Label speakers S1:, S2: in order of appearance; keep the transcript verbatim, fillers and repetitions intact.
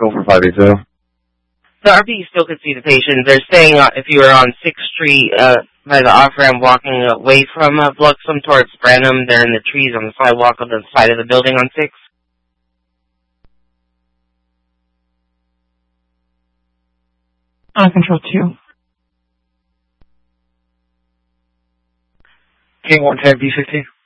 S1: for five eight zero.
S2: The R P still could see the patient. They're saying uh, if you were on sixth Street uh, by the off-ramp walking away from uh, Bluxom towards Branham, they're in the trees on the sidewalk on the side of the building on sixth.
S3: On control two.
S1: King one ten B fifteen.